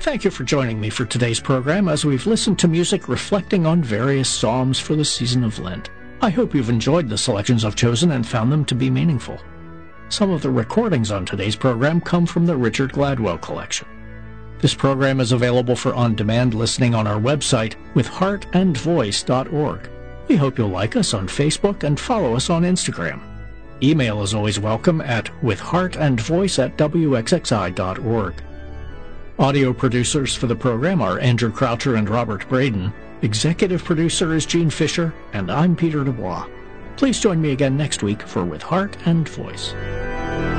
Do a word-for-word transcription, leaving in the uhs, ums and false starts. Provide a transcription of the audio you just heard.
Thank you for joining me for today's program as we've listened to music reflecting on various psalms for the season of Lent. I hope you've enjoyed the selections I've chosen and found them to be meaningful. Some of the recordings on today's program come from the Richard Gladwell collection. This program is available for on-demand listening on our website, with heart and voice dot org. We hope you'll like us on Facebook and follow us on Instagram. Email is always welcome at withheartandvoice at w x x i dot org. Audio producers for the program are Andrew Croucher and Robert Braden. Executive producer is Gene Fisher, and I'm Peter Dubois. Please join me again next week for With Heart and Voice.